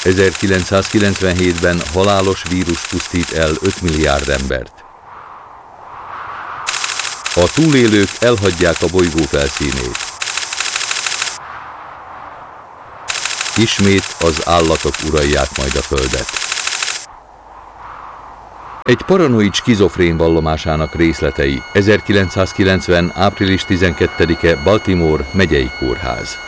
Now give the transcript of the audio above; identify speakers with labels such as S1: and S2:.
S1: 1997-ben halálos vírus pusztít el 5 milliárd embert. A túlélők elhagyják a bolygó felszínét. Ismét az állatok uralják majd a Földet. Egy paranoid skizofrén vallomásának részletei. 1990. április 12-e Baltimore megyei kórház.